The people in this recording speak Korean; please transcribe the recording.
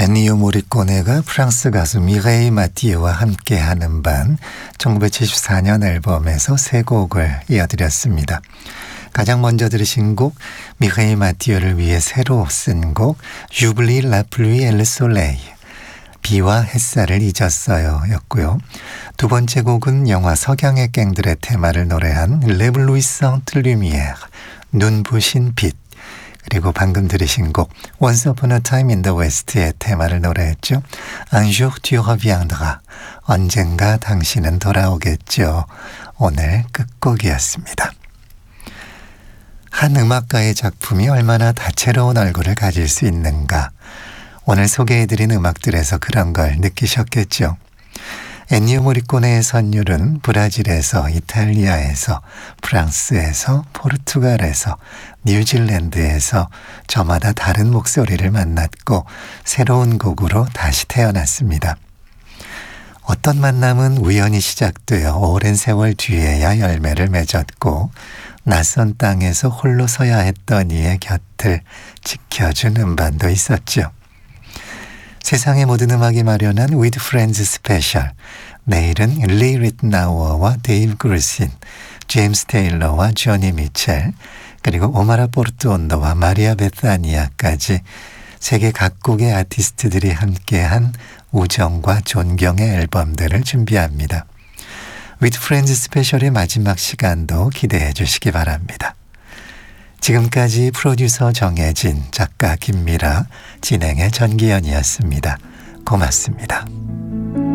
엔니오 모리코네가 프랑스 가수 미레이 마티에와 함께하는 반 1974년 앨범에서 세 곡을 이어드렸습니다. 가장 먼저 들으신 곡 미레이 마티에를 위해 새로 쓴 곡 J'oublie la pluie et le soleil, 비와 햇살을 잊었어요 였고요. 두 번째 곡은 영화 석양의 갱들의 테마를 노래한 L'éblouissante lumière, 눈부신 빛, 그리고 방금 들으신 곡 Once Upon a Time in the West의 테마를 노래했죠. Un jour tu reviendras, 언젠가 당신은 돌아오겠죠. 오늘 끝곡이었습니다. 한 음악가의 작품이 얼마나 다채로운 얼굴을 가질 수 있는가, 오늘 소개해드린 음악들에서 그런 걸 느끼셨겠죠. 엔니오 모리코네의 선율은 브라질에서, 이탈리아에서, 프랑스에서, 포르투갈에서, 뉴질랜드에서 저마다 다른 목소리를 만났고 새로운 곡으로 다시 태어났습니다. 어떤 만남은 우연히 시작되어 오랜 세월 뒤에야 열매를 맺었고, 낯선 땅에서 홀로 서야 했던 이의 곁을 지켜준 음반도 있었죠. 세상의 모든 음악이 마련한 With Friends 스페셜, 내일은 리 리트나우어와 데이브 그루신, 제임스 테일러와 조니 미첼, 그리고 오마라 포르투온도와 마리아 베타니아까지 세계 각국의 아티스트들이 함께한 우정과 존경의 앨범들을 준비합니다. With Friends 스페셜의 마지막 시간도 기대해 주시기 바랍니다. 지금까지 프로듀서 정혜진, 작가 김미라, 진행의 전기현이었습니다. 고맙습니다.